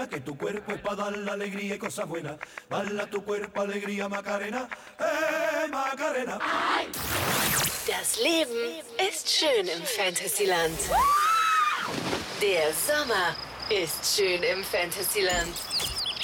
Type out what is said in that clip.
Que tu cuerpo es para dar la alegría y cosas buenas. Bala tu cuerpo, alegría, Macarena. Macarena. Das Leben ist schön im Fantasyland. Der Sommer ist schön im Fantasyland.